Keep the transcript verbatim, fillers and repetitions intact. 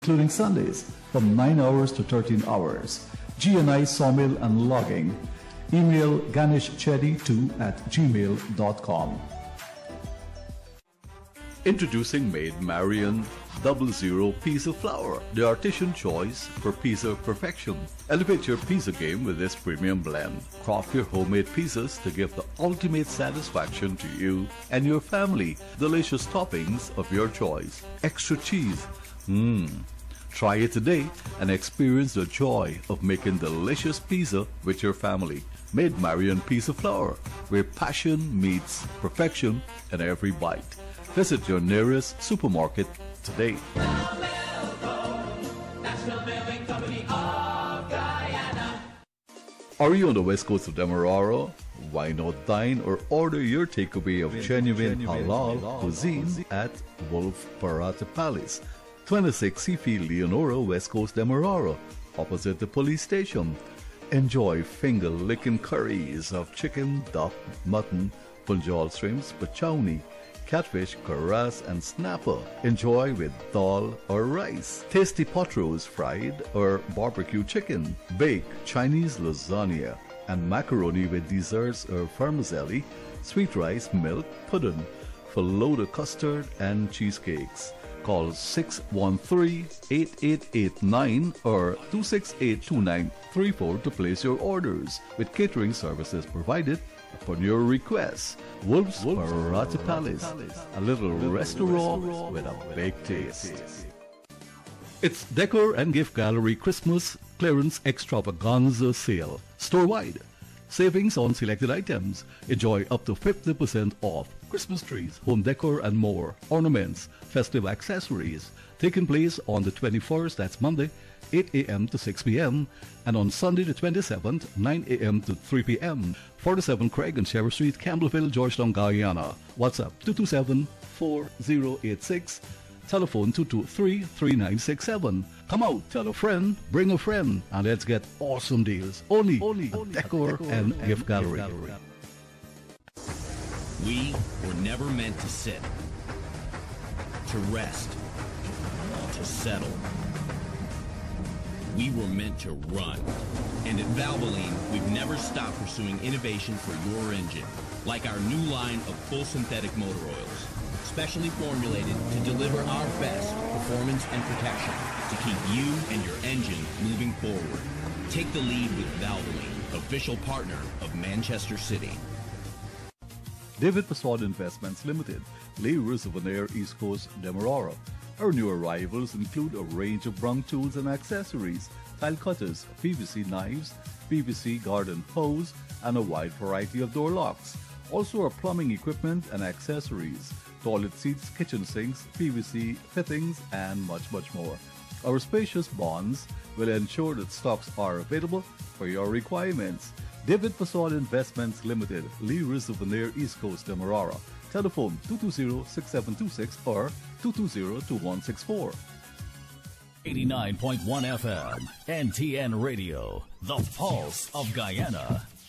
including Sundays from nine hours to thirteen hours. G and I Sawmill and Logging. Email ganeshchedi two at gmail dot com. Introducing Maid Marian Double Zero Pizza Flour, the artisan choice for pizza perfection. Elevate your pizza game with this premium blend. Craft your homemade pizzas to give the ultimate satisfaction to you and your family. Delicious toppings of your choice. Extra cheese. Mmm. Try it today and experience the joy of making delicious pizza with your family. Maid Marian Pizza Flour, where passion meets perfection in every bite. Visit your nearest supermarket today. Are you on the west coast of Demerara? Why not dine or order your takeaway of genuine halal cuisine at Wolf Parata Palace, twenty-six Sifi Leonora, West Coast Demerara, opposite the police station. Enjoy finger-licking curries of chicken, duck, mutton, punjal shrimps, pachowni, catfish, karas, and snapper. Enjoy with dal or rice. Tasty pot roast fried or barbecue chicken. Bake Chinese lasagna and macaroni with desserts or vermicelli, sweet rice, milk, pudding, falooda custard, and cheesecakes. Call six one three, eight eight eight nine or two six eight, two nine three four to place your orders, with catering services provided upon your request. Wolf's Parata Palace, a little restaurant with a big taste. It's Decor and Gift Gallery Christmas Clearance Extravaganza Sale. Store-wide. Savings on selected items. Enjoy up to fifty percent off Christmas trees, home decor, and more. Ornaments, festive accessories. Taking place on the twenty-first, that's Monday, eight a m to six p m and on Sunday the twenty-seventh, nine a m to three p m forty-seven Craig and Sheriff Street, Campbellville, Georgetown, Guyana. WhatsApp two two seven, four zero eight six. Telephone two two three, three nine six seven. Come out, tell a friend, bring a friend, and let's get awesome deals. Only, Only at Decor, Decor and, and Gift Gallery. Gallery. We were never meant to sit, to rest, to settle. We were meant to run. And at Valvoline, we've never stopped pursuing innovation for your engine, like our new line of full synthetic motor oils, specially formulated to deliver our best performance and protection to keep you and your engine moving forward. Take the lead with Valvoline, official partner of Manchester City. David Passad Investments Limited, Les Reservoir, East Coast, Demerara. Our new arrivals include a range of brung tools and accessories, tile cutters, P V C knives, P V C garden hose, and a wide variety of door locks. Also, our plumbing equipment and accessories, toilet seats, kitchen sinks, P V C fittings, and much, much more. Our spacious bonds will ensure that stocks are available for your requirements. David Passad Investments Limited, Les Reservoir, East Coast, Demerara. Telephone two two zero, six seven two six or two two zero, two one six four. eighty-nine point one F M, N T N Radio, the pulse of Guyana.